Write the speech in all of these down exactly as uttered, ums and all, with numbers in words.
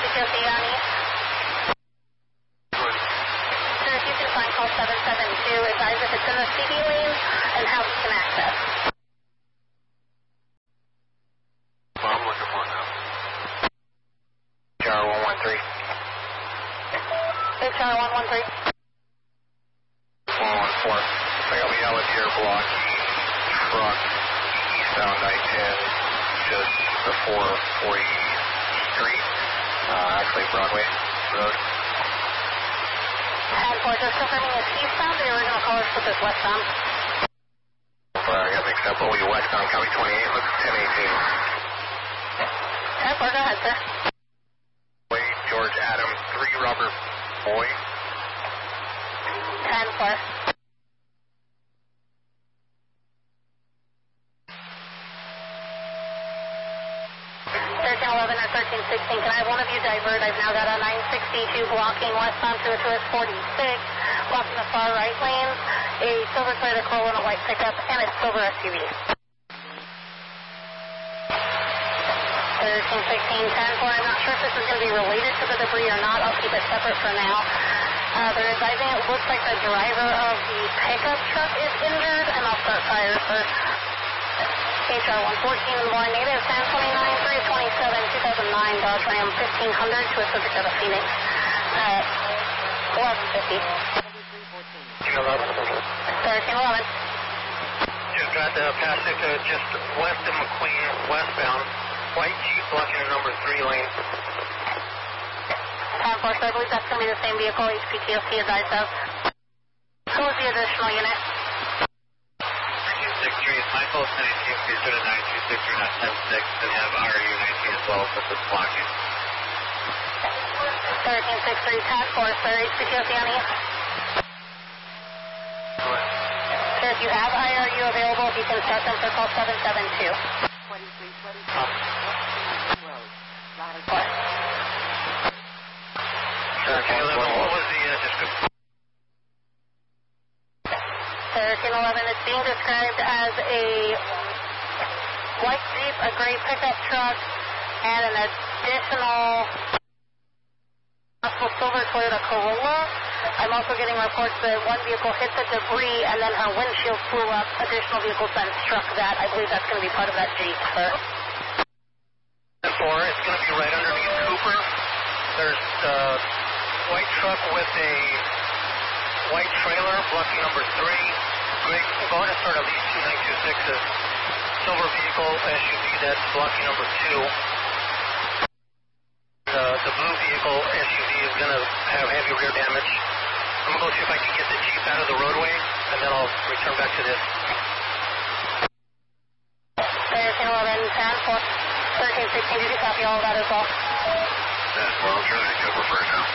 Q C on East. Sir, if you can find call seven seven two, advise if it's in the C B lane and how we can access. Well, I'm looking for it now. H R one one three. H R one one three. one one four. I got me out here blocking truck eastbound I ten just before fortieth Street, uh, actually Broadway Road. And for just confirming it's eastbound, the original caller put this westbound. Uh, I got mixed up. Oh, you westbound, County twenty-eight, looks ten eighteen. ten four, go ahead, sir. Boy, George Adam, three Robert Boy. ten four. thirteen eleven or thirteen sixteen, can I have one of you divert? I've now got a nine sixty-two blocking westbound to a forty-six, blocking the far right lane, a silver Toyota Corolla and a white pickup, and a silver S U V. thirteen sixteen, ten four, I'm not sure if this is going to be related to the debris or not. I'll keep it separate for now. Uh, they're advising it looks like the driver of the pickup truck is injured, and I'll start fire first. H R one fourteen in the morning, native ten twenty-nine, three twenty-seven, two thousand nine, Dodge Ram fifteen hundred to a subject of a Phoenix. Uh, eleven fifty. thirteen eleven. Just got the Pacific uh, just west of McQueen, westbound. White Jeep blocking the number three lane. ten four, so I believe that's going to be the same vehicle H P T O C advised of. Who was the additional unit? nine two six three, it's Michael, nineteen, please go to nine two six three, not seven six, and have R U nineteen as well, so it's blocking. thirteen six three, ten four, sir, H P T O C on East. Sir, if you have I R U available, if you can start them for call seven seven two. twenty-three twenty-four. thirteen eleven, what was the uh, description? thirteen eleven is being described as a white Jeep, a gray pickup truck, and an additional possible silver Toyota Corolla. I'm also getting reports that one vehicle hit the debris and then her windshield flew up. Additional vehicles then struck that. I believe that's going to be part of that Jeep, sir. ten four, it's going to be right underneath Cooper. There's a white truck with a white trailer blocking number three. Great, go ahead and start at least two nine two sixes. Silver vehicle S U V that's blocking number two. The, the blue vehicle S U V is going to have heavy rear damage. I'm going to go see if I can get the Jeep out of the roadway, and then I'll return back to this. thirteen eleven, ten four, thirteen sixteen, did you copy all of that as well? That's well, I'm trying to cover first now.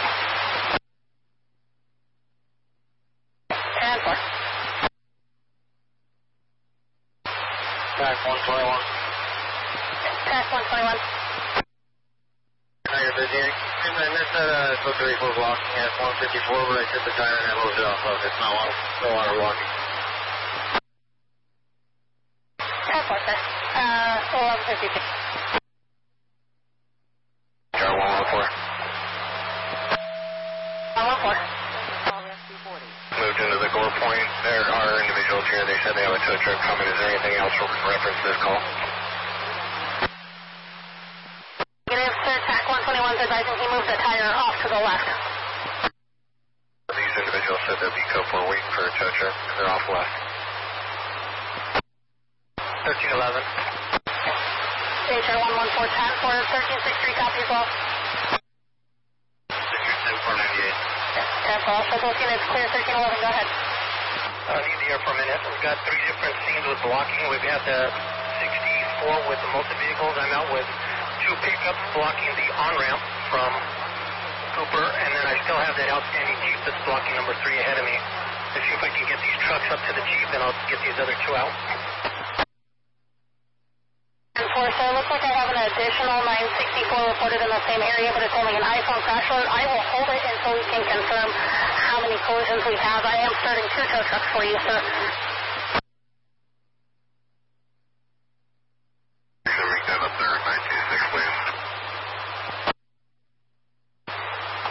ten four. Tax one twenty-one. Tax one twenty-one. Now you're busy. I missed that uh, so thirty-four blocking at one fifty-four, but I took the tire and I moved it off of it. It's not water, no water blocking. ten four, sir. Uh, eleven fifty-two. Car one one four. one one four. Moved into the Gore Point. There are individuals here. They said they have a tow truck coming. Is there anything else for reference to this call? Negative, sir. Tac one twenty-one is advising he moved the tire off to the left. These individuals said they'll be code four waiting for a tow truck. They're off left. thirteen eleven. H R one one four ten for thirteen sixty-three, copy as well. ten four ninety-eight. ten four, also both units clear, thirteen eleven, go ahead. I need the air for a minute. We've got three different scenes with blocking. We've got the sixty-four with the multi-vehicles. I'm out with two pickups blocking the on-ramp from Cooper, and then I still have that outstanding Jeep that's blocking number three ahead of me. To see if I can get these trucks up to the Jeep, and I'll get these other two out. ten four, so it looks like I have an additional nine sixty-four reported in the same area, but it's only an iPhone crash alert. I will hold it until we can confirm how many collisions we have. I am starting two tow trucks for you, sir. You're going to make that up there, nine two six, please.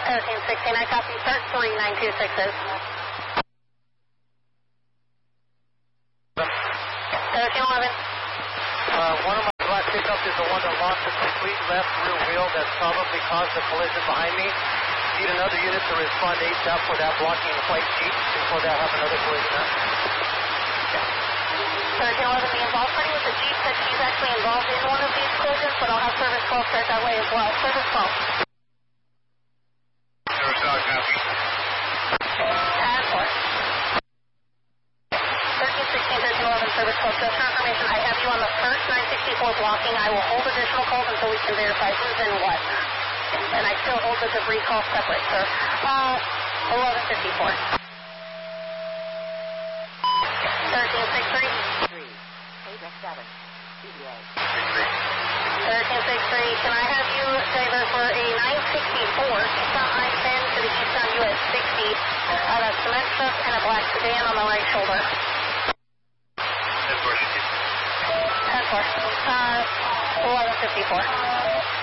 thirteen sixteen, I copy. Start three nine two sixes. thirteen eleven. Uh, one of my black pickups is the one that lost a complete left rear wheel that probably caused the collision behind me. Need another unit to respond ASAP for that blocking the white Jeep before that have another collision. thirteen eleven, the involved party with the Jeep said she's actually involved in one of these collisions, but I'll have service twelve start that way as well. Service twelve. Service twelve, copy. And four. thirteen sixteen, thirteen eleven, service twelve. Just for information, I have you on the first nine sixty-four blocking. I will hold additional calls until we can verify who's in what. And I still hold the debris call separate, sir. Uh, eleven fifty-four. thirteen sixty-three. three. Beta seven. C D A. thirteen sixty-three. Can I have you driver for a nine sixty-four, eastbound I ten to the eastbound U S sixty, uh, that's cement truck and a black sedan on the right shoulder. ten four. Uh, eleven fifty-four.